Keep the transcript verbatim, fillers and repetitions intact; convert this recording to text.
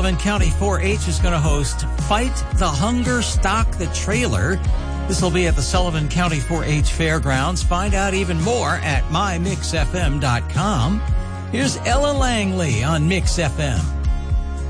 Sullivan County four H is going to host Fight the Hunger, Stock the Trailer. This will be at the Sullivan County four H Fairgrounds. Find out even more at my mix f m dot com. Here's Ella Langley on Mix F M.